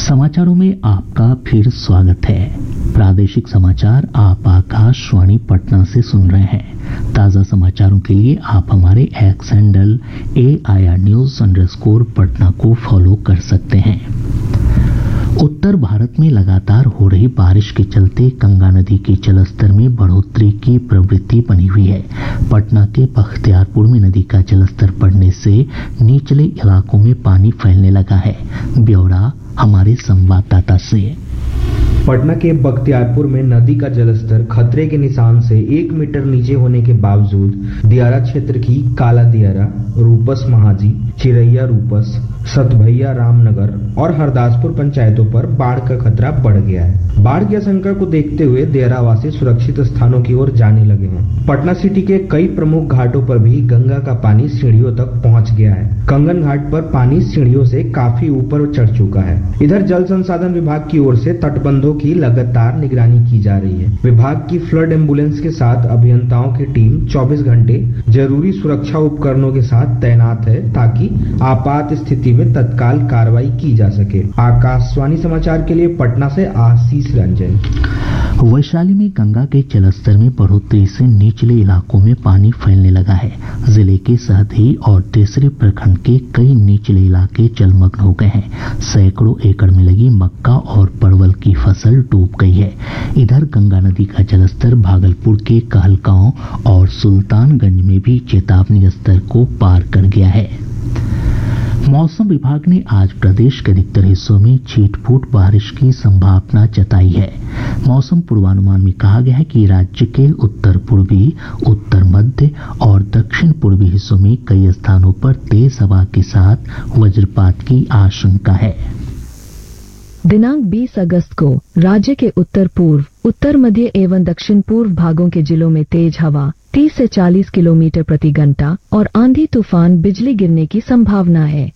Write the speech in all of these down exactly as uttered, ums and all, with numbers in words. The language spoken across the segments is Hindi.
समाचारों में आपका फिर स्वागत है। प्रादेशिक समाचार आप आकाशवाणी पटना से सुन रहे हैं। ताज़ा समाचारों के लिए आप हमारे x handle A I R news underscore Patna को फॉलो कर सकते हैं। उत्तर भारत में लगातार हो रही बारिश के चलते गंगा नदी के जलस्तर में बढ़ोतरी की प्रवृत्ति बनी हुई है। पटना के बख्तियारपुर में नदी का जलस्तर बढ़ने से निचले इलाकों में पानी फैलने लगा है। ब्यौरा हमारे संवाददाता से। पटना के बख्तियारपुर में नदी का जलस्तर खतरे के निशान से एक मीटर नीचे होने के बावजूद दियारा क्षेत्र की काला दियारा, रूपस महाजी, चिरैया रूपस, सतभैया रामनगर और हरदासपुर पंचायतों पर बाढ़ का खतरा बढ़ गया है। बाढ़ की आशंका को देखते हुए दियारावासी सुरक्षित स्थानों की ओर जाने लगे हैं। पटना सिटी के कई प्रमुख घाटों पर भी गंगा का पानी सीढ़ियों तक पहुंच गया है। कंगन घाट पर पानी सीढ़ियों से काफी ऊपर चढ़ चुका है। इधर जल संसाधन विभाग की ओर से तटबंधों की लगातार निगरानी की जा रही है। विभाग की फ्लड एम्बुलेंस के साथ अभियंताओं की टीम चौबीस घंटे जरूरी सुरक्षा उपकरणों के साथ तैनात है ताकि आपात स्थिति में तत्काल कार्रवाई की जा सके। आकाशवाणी समाचार के लिए पटना से आशीष रंजन। वैशाली में गंगा के जलस्तर में बढ़ोतरी से निचले इलाकों में पानी फैलने लगा है। जिले के सहदेई और तेसरे प्रखंड के कई निचले इलाके जलमग्न हो गए हैं। सैकड़ों एकड़ में लगी मक्का और परवल की फसल डूब गई है। इधर गंगा नदी का जलस्तर भागलपुर के कहलगांव और सुल्तानगंज में भी चेतावनी स्तर को पार कर गया है। मौसम विभाग ने आज प्रदेश के अधिकतर हिस्सों में छींट-फूट बारिश की संभावना जताई है। मौसम पूर्वानुमान में कहा गया है कि राज्य के उत्तर पूर्वी, उत्तर मध्य और दक्षिण पूर्वी हिस्सों में कई स्थानों पर तेज हवा के साथ वज्रपात की आशंका है। दिनांक बीस अगस्त को राज्य के उत्तर पूर्व, उत्तर मध्य एवं दक्षिण पूर्व भागों के जिलों में तेज हवा तीस से चालीस किलोमीटर प्रति घंटा और आंधी तूफान बिजली गिरने की संभावना है।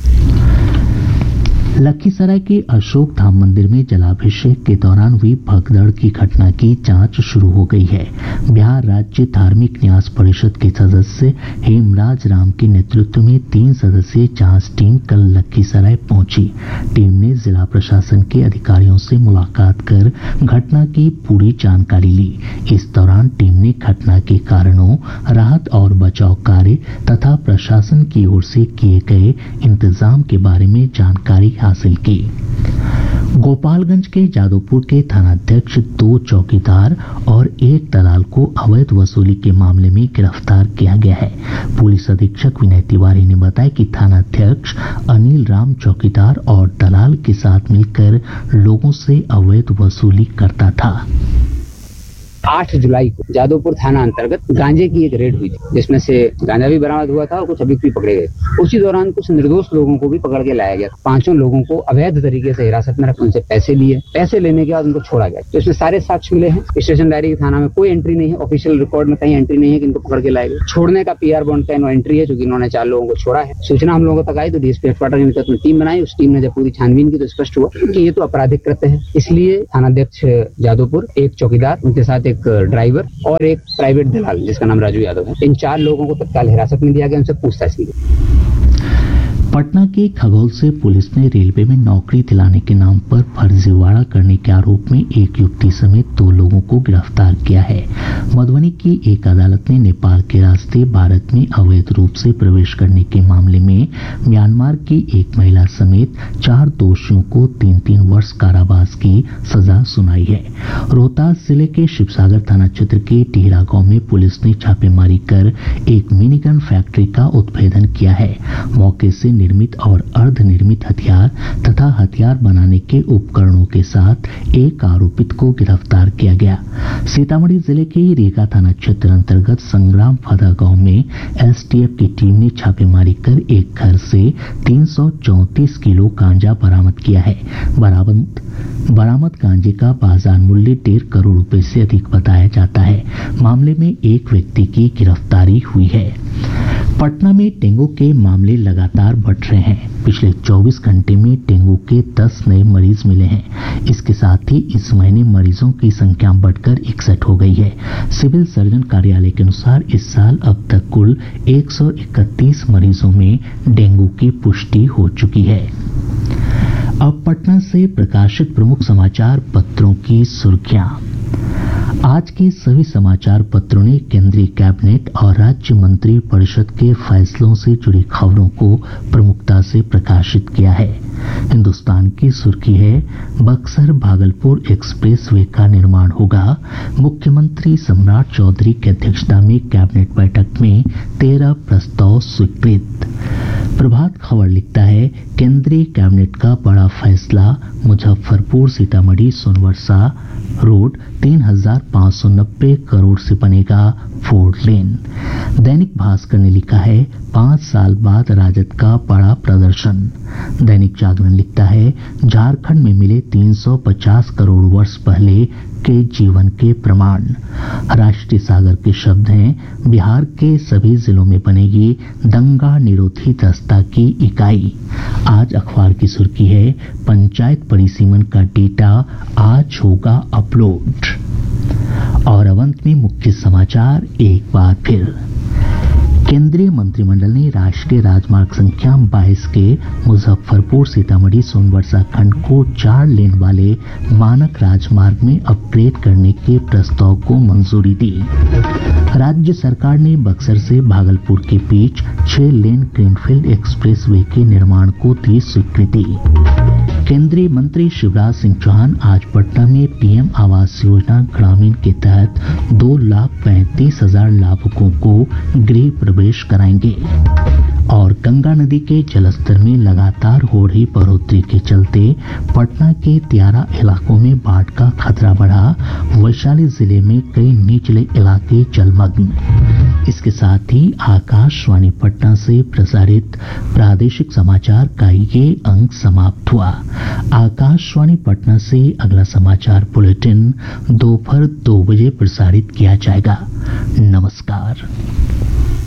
लखीसराय के अशोक धाम मंदिर में जलाभिषेक के दौरान हुई भगदड़ की घटना की जांच शुरू हो गई है। बिहार राज्य धार्मिक न्यास परिषद के सदस्य हेमराज राम के नेतृत्व में तीन सदस्यीय जांच टीम कल लखीसराय पहुंची। टीम ने जिला प्रशासन के अधिकारियों से मुलाकात कर घटना की पूरी जानकारी ली। इस दौरान टीम ने घटना के कारणों, राहत और बचाव कार्य तथा प्रशासन की ओर से किए गए इंतजाम के बारे में जानकारी हासिल की। गोपालगंज के जादवपुर के थानाध्यक्ष, दो चौकीदार और एक दलाल को अवैध वसूली के मामले में गिरफ्तार किया गया है। पुलिस अधीक्षक विनय तिवारी ने बताया कि थानाध्यक्ष अनिल राम चौकीदार और दलाल के साथ मिलकर लोगों से अवैध वसूली करता था। आठ जुलाई को जादवपुर थाना अंतर्गत गांजे की एक रेड हुई थी, जिसमें से गांजा भी बरामद हुआ था और कुछ अभियुक्त भी पकड़े गए। उसी दौरान कुछ निर्दोष लोगों को भी पकड़ के लाया गया। पांचों लोगों को अवैध तरीके से हिरासत में रख उनसे पैसे लिए। पैसे लेने के बाद उनको छोड़ा गया। तो इसमें सारे साक्ष्य मिले हैं। स्टेशन डायरी के थाना में कोई एंट्री नहीं है, ऑफिशियल रिकॉर्ड में कहीं एंट्री नहीं है कि इनको पकड़ के लाए गए। छोड़ने का पी आर बॉन्ड का एंट्री है, जो कि इन्होंने चार लोगों को छोड़ा है। सूचना हम लोगों तक आई तो डीएसपी हेडक्वार्टर की टीम बनाई। उस टीम ने जब पूरी छानबीन की तो स्पष्ट हुआ कि ये तो आपराधिक कृत्य है। इसलिए थानाध्यक्ष जादवपुर, एक चौकीदार, उनके साथ एक ड्राइवर और एक प्राइवेट दलाल जिसका नाम राजू यादव है, इन चार लोगों को तत्काल हिरासत में लिया गया। उनसे पूछताछ की गई। पटना के खगौल से पुलिस ने रेलवे में नौकरी दिलाने के नाम पर फर्जीवाड़ा करने के आरोप में एक युवती समेत दो लोगों को गिरफ्तार किया है। मधुबनी की एक अदालत ने नेपाल के रास्ते भारत में अवैध रूप से प्रवेश करने के मामले में म्यांमार की एक महिला समेत चार दोषियों को तीन तीन वर्ष कारावास की सजा सुनाई है। रोहतास जिले के शिवसागर थाना क्षेत्र के टिहरा गांव में पुलिस ने छापेमारी कर एक मिनीगन फैक्ट्री का उद्भेदन किया है। मौके से निर्मित और अर्धनिर्मित हथियार तथा हथियार बनाने के उपकरणों के साथ एक आरोपित को गिरफ्तार किया गया। सीतामढ़ी जिले के रीगा थाना क्षेत्र अंतर्गत संग्राम फदा गांव में एसटीएफ की टीम ने छापेमारी कर एक घर से तीन सौ चौंतीस किलो गांजा बरामद किया है। बरामद बरामद गांजे का बाजार मूल्य डेढ़ करोड़ रुपए से अधिक बताया जाता है। मामले में एक व्यक्ति की गिरफ्तारी हुई है। पटना में डेंगू के मामले लगातार बढ़ रहे हैं। पिछले चौबीस घंटे में डेंगू के दस नए मरीज मिले हैं। इसके साथ ही इस महीने मरीजों की संख्या बढ़कर इकसठ हो गई है। सिविल सर्जन कार्यालय के अनुसार इस साल अब तक कुल एक सौ इकतीस मरीजों में डेंगू की पुष्टि हो चुकी है। अब पटना से प्रकाशित प्रमुख समाचार पत्रों की सुर्खियां। आज के सभी समाचार पत्रों ने केंद्रीय कैबिनेट और राज्य मंत्री परिषद के फैसलों से जुड़ी खबरों को प्रमुखता से प्रकाशित किया है। हिंदुस्तान की सुर्खी है, बक्सर भागलपुर एक्सप्रेस वे का निर्माण होगा। मुख्यमंत्री सम्राट चौधरी की अध्यक्षता में कैबिनेट बैठक में तेरह प्रस्ताव स्वीकृत। प्रभात खबर लिखता है, केंद्रीय कैबिनेट का बड़ा फैसला, मुजफ्फरपुर सीतामढ़ी सोनवर्षा रोड तीन हजार पाँच सौ नब्बे करोड़ से बनेगा फोर लेन। दैनिक भास्कर ने लिखा है, पाँच साल बाद राजद का बड़ा प्रदर्शन। दैनिक जागरण लिखता है, झारखंड में मिले तीन सौ पचास करोड़ वर्ष पहले के जीवन के प्रमाण। राष्ट्रीय सागर के शब्द हैं, बिहार के सभी जिलों में बनेगी दंगा निरोधी दस्ता की इकाई। आज अखबार की सुर्खी है, पंचायत परिसीमन का डेटा आज होगा अपलोड। और अब अंत में मुख्य समाचार एक बार फिर। केंद्रीय मंत्रिमंडल ने राष्ट्रीय राजमार्ग संख्या बाईस के मुजफ्फरपुर सीतामढ़ी सोनवर्षा खंड को चार लेन वाले मानक राजमार्ग में अपग्रेड करने के प्रस्ताव को मंजूरी दी। राज्य सरकार ने बक्सर से भागलपुर के बीच छह लेन ग्रीनफील्ड एक्सप्रेसवे के निर्माण को दी स्वीकृति। केंद्रीय मंत्री शिवराज सिंह चौहान आज पटना में पीएम आवास योजना ग्रामीण के तहत दो लाख पैंतीस हजार लाभुकों को गृह प्रवेश कराएंगे। और गंगा नदी के जलस्तर में लगातार हो रही बढ़ोतरी के चलते पटना के दियारा इलाकों में बाढ़ का खतरा बढ़ा। वैशाली जिले में कई निचले इलाके जलमग्न। इसके साथ ही आकाशवाणी पटना से प्रसारित प्रादेशिक समाचार का ये अंक समाप्त हुआ। आकाशवाणी पटना से अगला समाचार बुलेटिन दोपहर दो बजे प्रसारित किया जाएगा। नमस्कार।